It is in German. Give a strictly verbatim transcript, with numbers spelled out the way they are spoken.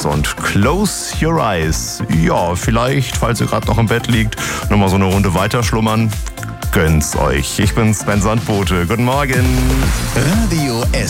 und Close Your Eyes. Ja, vielleicht, falls ihr gerade noch im Bett liegt, nochmal so eine Runde weiter schlummern. Gönnt's euch. Ich bin Sven Sandbote. Guten Morgen. Radio S.